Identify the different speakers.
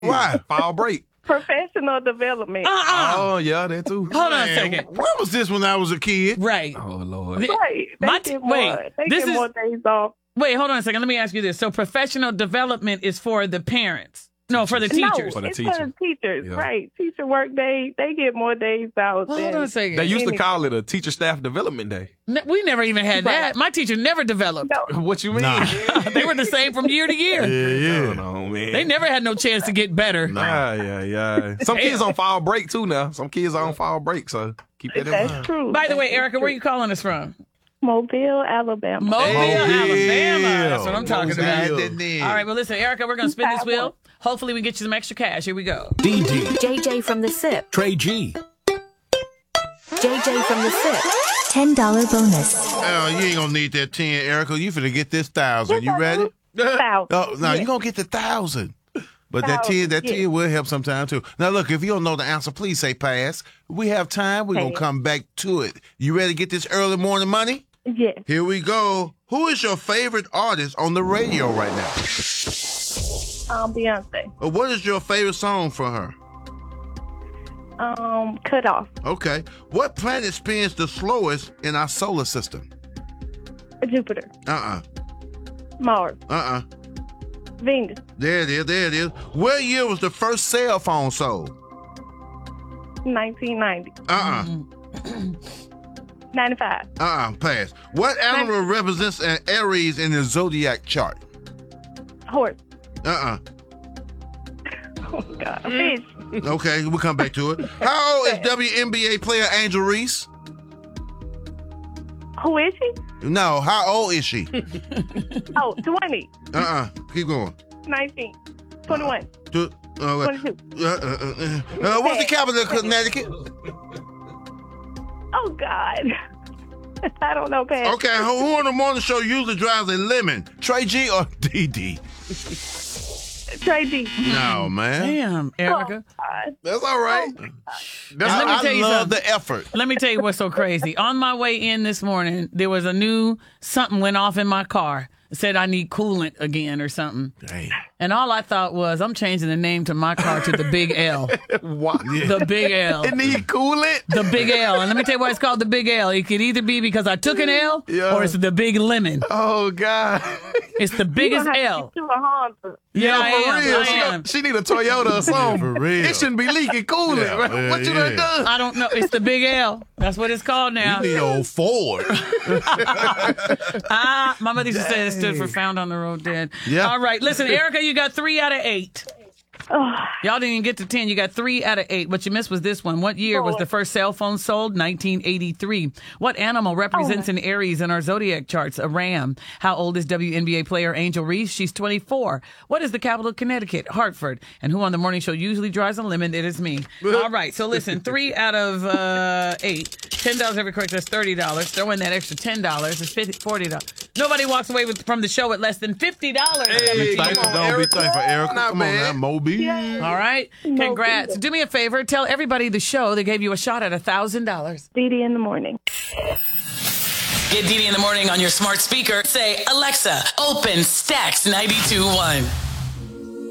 Speaker 1: Why?
Speaker 2: Fall break.
Speaker 3: Professional development.
Speaker 2: Oh, yeah, that too.
Speaker 4: Hold on a second.
Speaker 1: Where was this when I was a kid?
Speaker 4: Right.
Speaker 2: Oh, Lord.
Speaker 3: Right. They get more days off.
Speaker 4: Wait, hold on a second. Let me ask you this. So professional development is for the parents. No, for the teachers.
Speaker 3: No, it's for the teachers. Yeah. Right. Teacher work day, they get more days out.
Speaker 4: Hold on a second.
Speaker 2: They used to call it a teacher staff development day.
Speaker 4: We never even had that. My teacher never developed.
Speaker 3: No.
Speaker 2: What you mean?
Speaker 1: Nah.
Speaker 4: They were the same from year to year.
Speaker 1: Yeah.
Speaker 2: No, man.
Speaker 4: They never had no chance to get better.
Speaker 2: Yeah. Some kids on fall break too now. Some kids are on fall break, so keep that in mind.
Speaker 3: That's true.
Speaker 4: By the way, Erica, where are you calling us from?
Speaker 3: Mobile, Alabama.
Speaker 4: Mobile, Alabama. That's what I'm talking about.
Speaker 1: Mobile.
Speaker 4: All right, well, listen, Erica, we're going to spin this wheel. Hopefully, we get you some extra cash. Here we go.
Speaker 5: DD.
Speaker 6: JJ from the SIP.
Speaker 5: Trey G.
Speaker 6: JJ from the SIP. $10 bonus.
Speaker 1: Oh, you ain't gonna need that 10, Erica. You finna get this 1,000. You ready?
Speaker 3: 1,000.
Speaker 1: Oh, no, you gonna get the 1,000. But that 10 will help sometime too. Now, look, if you don't know the answer, please say pass. We have time. We're gonna come back to it. You ready to get this early morning money?
Speaker 3: Yes.
Speaker 1: Here we go. Who is your favorite artist on the radio right now?
Speaker 3: Beyonce.
Speaker 1: What is your favorite song from her?
Speaker 3: Cut Off.
Speaker 1: Okay. What planet spins the slowest in our solar system?
Speaker 3: Jupiter.
Speaker 1: Uh-uh.
Speaker 3: Mars.
Speaker 1: Uh-uh.
Speaker 3: Venus.
Speaker 1: There it is. What year was the first cell phone sold?
Speaker 3: 1990.
Speaker 1: Uh-uh.
Speaker 3: 95.
Speaker 1: Pass. What animal represents an Aries in the zodiac chart?
Speaker 3: Horse.
Speaker 1: Uh-uh.
Speaker 3: Oh, God. Fish.
Speaker 1: Okay, we'll come back to it. How old is WNBA player Angel Reese?
Speaker 3: Who is she?
Speaker 1: No, how old is she?
Speaker 3: 20.
Speaker 1: Keep going.
Speaker 3: 19. 21. 22.
Speaker 1: What's the capital of Connecticut?
Speaker 3: Oh, God. I don't know, Pat.
Speaker 1: Okay, who on the morning show usually drives a lemon? Trey G or DD?
Speaker 3: Trey G.
Speaker 1: No, man.
Speaker 4: Damn, Erica.
Speaker 3: Oh,
Speaker 1: that's all right.
Speaker 4: I
Speaker 1: love the effort.
Speaker 4: Let me tell you what's so crazy. On my way in this morning, there was a new something went off in my car. It said I need coolant again or something.
Speaker 1: Dang.
Speaker 4: And all I thought was, I'm changing the name to my car to the Big L.
Speaker 2: What?
Speaker 4: The Big L.
Speaker 2: It need coolant?
Speaker 4: The Big L. And let me tell you why it's called the Big L. It could either be because I took an L or it's the Big Lemon.
Speaker 2: Oh, God.
Speaker 4: It's the biggest L.
Speaker 2: Yeah,
Speaker 4: I am.
Speaker 2: She need a Toyota or something.
Speaker 1: For real.
Speaker 2: It shouldn't be leaking coolant. Right? What you done done?
Speaker 4: I don't know. It's the Big L. That's what it's called now.
Speaker 1: You need old Ford.
Speaker 4: My mother used to say it stood for found on the road dead.
Speaker 1: Yeah.
Speaker 4: All right. Listen, Erica, you got 3 out of 8. Y'all didn't even get to 10. You got 3 out of 8. What you missed was this one. What year was the first cell phone sold? 1983. What animal represents an Aries in our zodiac charts? A ram. How old is WNBA player Angel Reese? She's 24. What is the capital of Connecticut? Hartford. And who on the morning show usually drives a lemon? It is me. All right. So listen, 3 out of 8. $10 every correct. That's $30. Throw in that extra $10. It's $40. Nobody walks away from the show with less than $50.
Speaker 2: Hey,
Speaker 1: Don't be thankful, Erica. Come on now, Moby.
Speaker 4: All right. Congrats. Do me a favor. Tell everybody the show that gave you a shot at $1,000.
Speaker 3: DD in the morning.
Speaker 7: Get DD in the morning on your smart speaker. Say, Alexa, open Stax 92.1.